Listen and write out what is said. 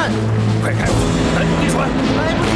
快开！来，你出来！ 来不及